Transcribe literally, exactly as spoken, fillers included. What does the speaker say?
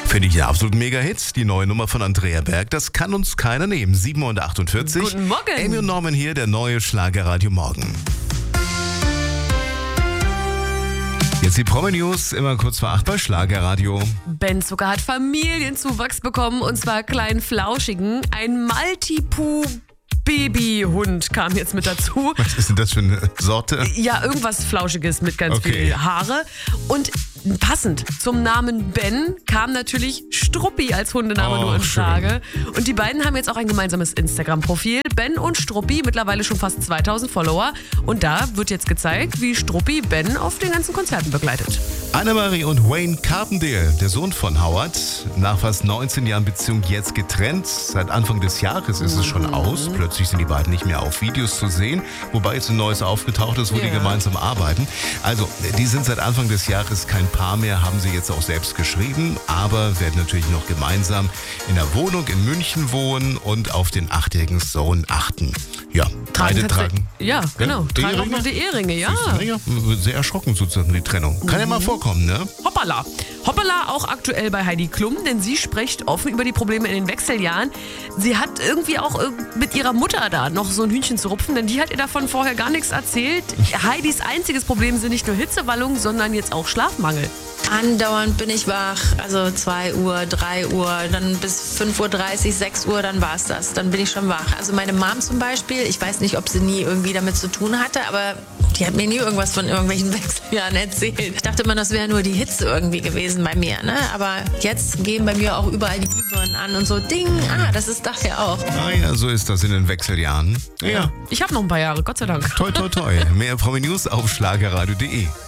Finde ich einen absoluten Mega-Hit. Die neue Nummer von Andrea Berg. Das kann uns keiner nehmen. sieben Uhr achtundvierzig. Guten Morgen. Amy und Norman hier, der neue Schlagerradio Morgen. Jetzt die Promi-News, immer kurz vor acht bei Schlagerradio. Ben Zucker hat Familienzuwachs bekommen, und zwar kleinen Flauschigen. Ein Maltipoo-Babyhund kam jetzt mit dazu. Was ist denn das für eine Sorte? Ja, irgendwas Flauschiges mit ganz Okay. viel Haare. Und passend zum Namen Ben kam natürlich Struppi als Hundename Oh, nur in schön. Frage. Und die beiden haben jetzt auch ein gemeinsames Instagram-Profil. Ben und Struppi, mittlerweile schon fast zweitausend Follower. Und da wird jetzt gezeigt, wie Struppi Ben auf den ganzen Konzerten begleitet. Annemarie und Wayne Carpendale, der Sohn von Howard, nach fast neunzehn Jahren Beziehung jetzt getrennt. Seit Anfang des Jahres ist es schon aus. Plötzlich sind die beiden nicht mehr auf Videos zu sehen, wobei jetzt ein neues aufgetaucht ist, wo die Ja. gemeinsam arbeiten. Also, die sind seit Anfang des Jahres kein Paar mehr, haben sie jetzt auch selbst geschrieben, aber werden natürlich noch gemeinsam in der Wohnung in München wohnen und auf den achtjährigen Sohn achten. Ja, beide tats- tragen. Ja, genau. die Tragen auch Eheringe? noch die Eheringe, ja. Ja, sehr erschrocken sozusagen, die Trennung. Kann ja mal vorkommen, ne? Hoppala. Hoppala auch aktuell bei Heidi Klum, denn sie spricht offen über die Probleme in den Wechseljahren. Sie hat irgendwie auch äh, mit ihrer Mutter da noch so ein Hühnchen zu rupfen, denn die hat ihr davon vorher gar nichts erzählt. Heidis einziges Problem sind nicht nur Hitzewallungen, sondern jetzt auch Schlafmangel. Andauernd bin ich wach, also zwei Uhr, drei Uhr, dann bis fünf Uhr dreißig, sechs Uhr, dann war's das. Dann bin ich schon wach. Also meine Mom zum Beispiel, ich weiß nicht, ob sie nie irgendwie damit zu tun hatte, aber die hat mir nie irgendwas von irgendwelchen Wechseljahren erzählt. Ich dachte immer, das wäre nur die Hitze irgendwie gewesen bei mir, ne? Aber jetzt gehen bei mir auch überall die Glühbirnen an und so, Ding, ah, das ist daher auch. Ah ja, so ist das in den Wechseljahren. Ja, Ich habe noch ein paar Jahre, Gott sei Dank. toi toi toi. Mehr Promi News auf schlagerradio punkt de.